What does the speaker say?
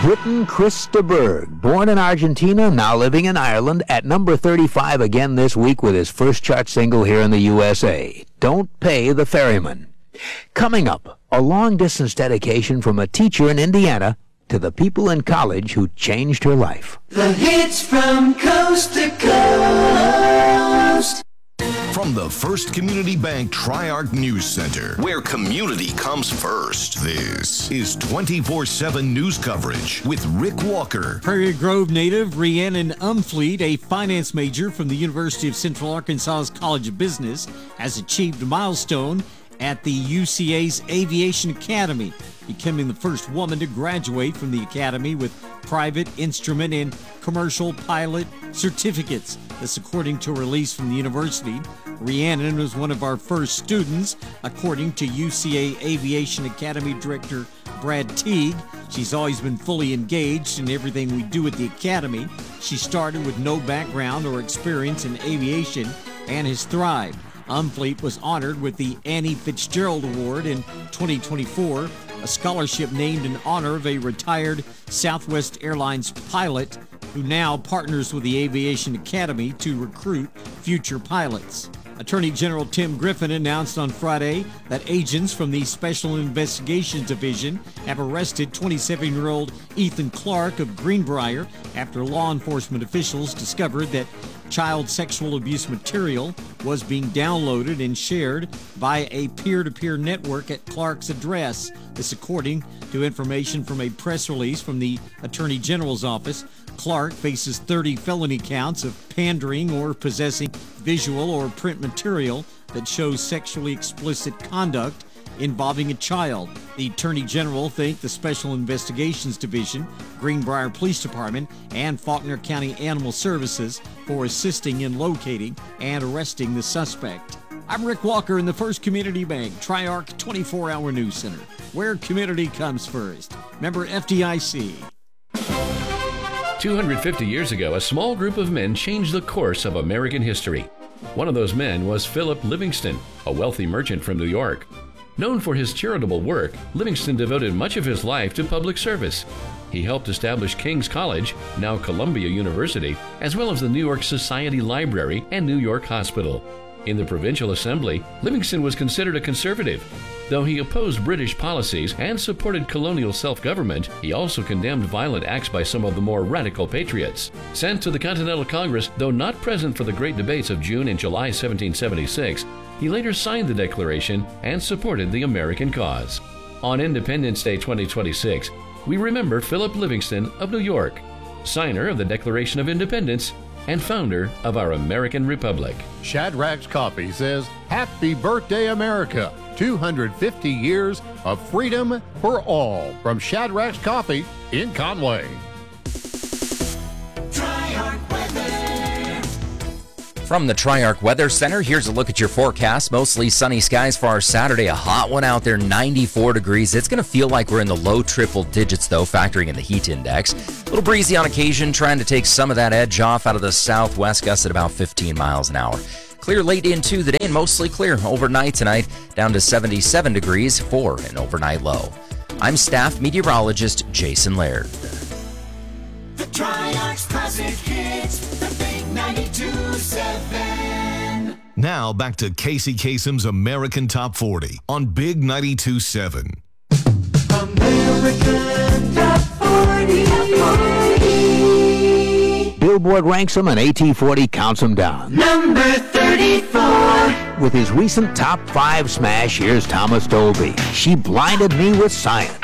Britain Chris de Burgh, born in Argentina, now living in Ireland, at number 35 again this week with his first chart single here in the USA, Don't Pay the Ferryman. Coming up, a long-distance dedication from a teacher in Indiana to the people in college who changed her life. The hits from coast to coast. From the First Community Bank Tri-Arc News Center, where community comes first, this is 24/7 news coverage with Rick Walker. Prairie Grove native Rhiannon Umfleet, a finance major from the University of Central Arkansas's College of Business, has achieved a milestone at the UCA's Aviation Academy, becoming the first woman to graduate from the academy with private, instrument, and commercial pilot certificates. This according to a release from the university. Rhiannon was one of our first students, according to UCA Aviation Academy Director Brad Teague. She's always been fully engaged in everything we do at the academy. She started with no background or experience in aviation and has thrived. Umfleet was honored with the Annie Fitzgerald Award in 2024, a scholarship named in honor of a retired Southwest Airlines pilot who now partners with the Aviation Academy to recruit future pilots. Attorney General Tim Griffin announced on Friday that agents from the Special Investigations Division have arrested 27-year-old Ethan Clark of Greenbrier after law enforcement officials discovered that child sexual abuse material was being downloaded and shared by a peer-to-peer network at Clark's address. This according to information from a press release from the Attorney General's office. Clark faces 30 felony counts of pandering or possessing visual or print material that shows sexually explicit conduct involving a child. The Attorney General thanked the Special Investigations Division, Greenbrier Police Department, and Faulkner County Animal Services for assisting in locating and arresting the suspect. I'm Rick Walker in the First Community Bank Tri-Arc 24-Hour News Center, where community comes first. Member FDIC. 250 years ago, a small group of men changed the course of American history. One of those men was Philip Livingston, a wealthy merchant from New York. Known for his charitable work, Livingston devoted much of his life to public service. He helped establish King's College, now Columbia University, as well as the New York Society Library and New York Hospital. In the Provincial Assembly, Livingston was considered a conservative. Though he opposed British policies and supported colonial self-government, he also condemned violent acts by some of the more radical patriots. Sent to the Continental Congress, though not present for the great debates of June and July 1776, he later signed the Declaration and supported the American cause. On Independence Day 2026, we remember Philip Livingston of New York, signer of the Declaration of Independence and founder of our American Republic. Shadrack's Coffee says, Happy Birthday, America! 250 years of freedom for all. From Shadrack's Coffee in Conway. From the Tri-Arc Weather Center, here's a look at your forecast. Mostly sunny skies for our Saturday. A hot one out there, 94 degrees. It's going to feel like we're in the low triple digits, though, factoring in the heat index. A little breezy on occasion, trying to take some of that edge off out of the southwest, gusts at about 15 miles an hour. Clear late into the day and mostly clear overnight tonight, down to 77 degrees for an overnight low. I'm staff meteorologist Jason Laird. The Tri-Arcs Classic Hits, the big 92.7. Now back to Casey Kasem's American Top 40 on Big 92.7. American Top 40. Billboard ranks him and AT40 counts him down. Number 34. With his recent top 5 smash, here's Thomas Dolby. She Blinded Me with Science.